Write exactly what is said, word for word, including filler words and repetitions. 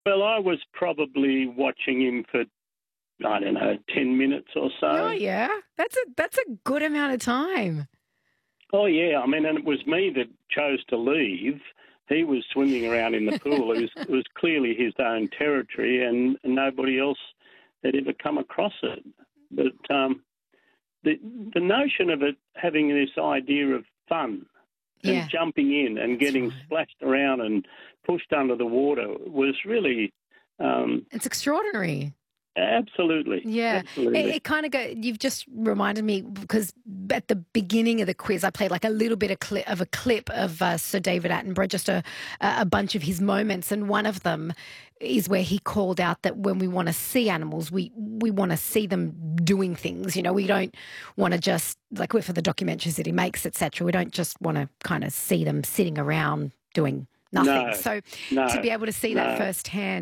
Well, I was probably watching him for, I don't know, ten minutes or so. Oh, yeah. That's a that's a good amount of time. Oh, yeah. I mean, and it was me that chose to leave. He was swimming around in the pool. It was, it was clearly his own territory, and nobody else had ever come across it. But um, the the notion of it having this idea of fun and Yeah. jumping in and That's getting right. splashed around and pushed under the water was really um, It's extraordinary. absolutely, Yeah, it, absolutely. it kind of go. You've just reminded me because at the beginning of the quiz, I played like a little bit of, cli of a clip of uh, Sir David Attenborough, just a a bunch of his moments, and one of them is where he called out that when we want to see animals, we we want to see them doing things. You know, we don't want to just like for the documentaries that he makes, et cetera. We don't just want to kind of see them sitting around doing nothing. No, So to no, be able to see that no. firsthand.